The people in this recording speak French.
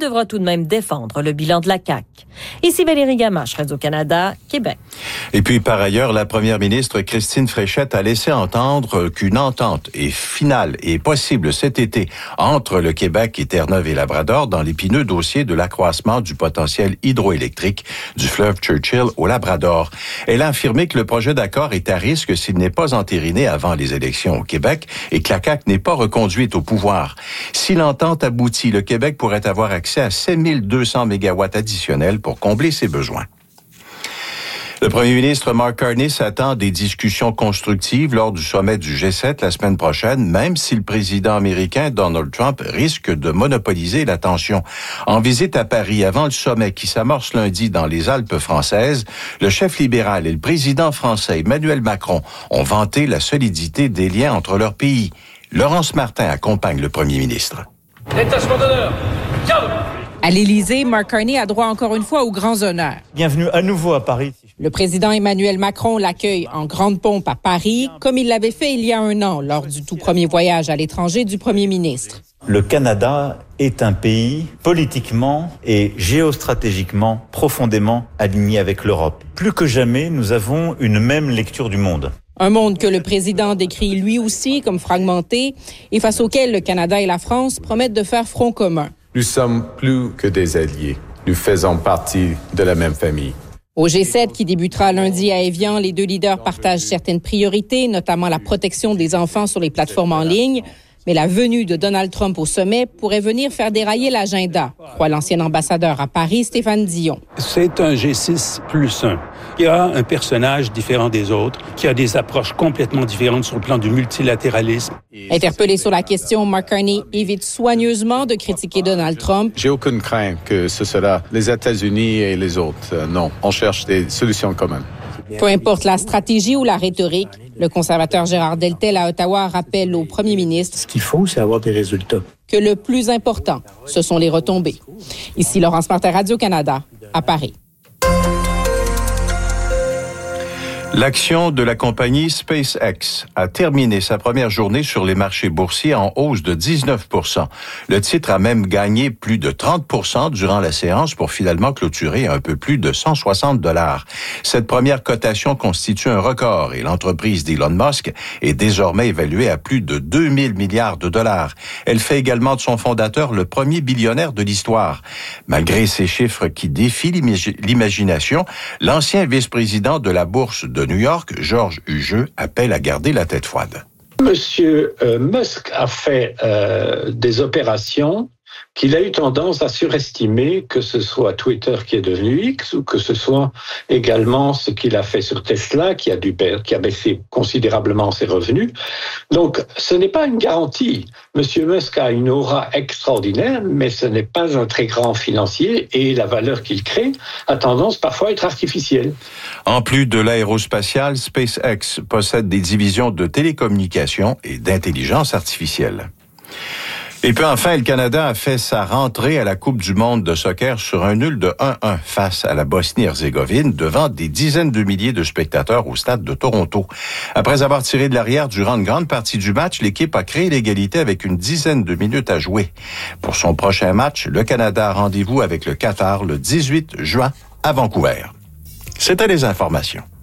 devra tout de même défendre le bilan de la CAQ. Ici Valérie Gamache, Radio-Canada, Québec. Et puis, par ailleurs, la première ministre Christine Fréchette a laissé entendre qu'une entente est finale et possible cet été entre le Québec et Terre-Neuve et Labrador dans l'épineux dossier de l'accroissement du potentiel hydroélectrique du fleuve Churchill au Labrador. Elle a affirmé que le projet d'accord est à risque s'il n'est pas entériné avant les élections au Québec et que la CAQ n'est pas reconduite au pouvoir. Si l'entente aboutit, le Québec pourrait avoir accès à 7200 mégawatts additionnels pour combler ses besoins. Le premier ministre Mark Carney s'attend à des discussions constructives lors du sommet du G7 la semaine prochaine, même si le président américain Donald Trump risque de monopoliser l'attention. En visite à Paris avant le sommet qui s'amorce lundi dans les Alpes françaises, le chef libéral et le président français Emmanuel Macron ont vanté la solidité des liens entre leurs pays. Laurence Martin accompagne le premier ministre. Détachement d'honneur, ciao! À l'Élysée, Mark Carney a droit encore une fois aux grands honneurs. Bienvenue à nouveau à Paris. Le président Emmanuel Macron l'accueille en grande pompe à Paris, comme il l'avait fait il y a un an lors du tout premier voyage à l'étranger du premier ministre. Le Canada est un pays politiquement et géostratégiquement profondément aligné avec l'Europe. Plus que jamais, nous avons une même lecture du monde. Un monde que le président décrit lui aussi comme fragmenté et face auquel le Canada et la France promettent de faire front commun. Nous sommes plus que des alliés. Nous faisons partie de la même famille. Au G7 qui débutera lundi à Évian, les deux leaders partagent certaines priorités, notamment la protection des enfants sur les plateformes en ligne. Mais la venue de Donald Trump au sommet pourrait venir faire dérailler l'agenda, croit l'ancien ambassadeur à Paris, Stéphane Dion. C'est un G6 plus 1. Il y a un personnage différent des autres, qui a des approches complètement différentes sur le plan du multilatéralisme. Interpellé sur la question, Mark Carney évite soigneusement de critiquer Donald Trump. J'ai aucune crainte que ce sera les États-Unis et les autres. Non, on cherche des solutions communes. Peu importe la stratégie ou la rhétorique, le conservateur Gérard Deltel à Ottawa rappelle au premier ministre ce qu'il faut, c'est avoir des résultats. Que le plus important, ce sont les retombées. Ici Laurence Martin, Radio-Canada, à Paris. L'action de la compagnie SpaceX a terminé sa première journée sur les marchés boursiers en hausse de 19%. Le titre a même gagné plus de 30% durant la séance pour finalement clôturer à un peu plus de $160. Cette première cotation constitue un record et l'entreprise d'Elon Musk est désormais évaluée à plus de 2000 milliards de dollars. Elle fait également de son fondateur le premier billionnaire de l'histoire. Malgré ces chiffres qui défient l'imagination, l'ancien vice-président de la bourse de New York, Georges Hugeux, appelle à garder la tête froide. Monsieur Musk a fait des opérations qu'il a eu tendance à surestimer, que ce soit Twitter qui est devenu X ou que ce soit également ce qu'il a fait sur Tesla qui a baissé considérablement ses revenus. Donc, ce n'est pas une garantie. Monsieur Musk a une aura extraordinaire, mais ce n'est pas un très grand financier et la valeur qu'il crée a tendance parfois à être artificielle. En plus de l'aérospatiale, SpaceX possède des divisions de télécommunications et d'intelligence artificielle. Et puis enfin, le Canada a fait sa rentrée à la Coupe du monde de soccer sur un nul de 1-1 face à la Bosnie-Herzégovine devant des dizaines de milliers de spectateurs au stade de Toronto. Après avoir tiré de l'arrière durant une grande partie du match, l'équipe a créé l'égalité avec une dizaine de minutes à jouer. Pour son prochain match, le Canada a rendez-vous avec le Qatar le 18 juin à Vancouver. C'était les informations.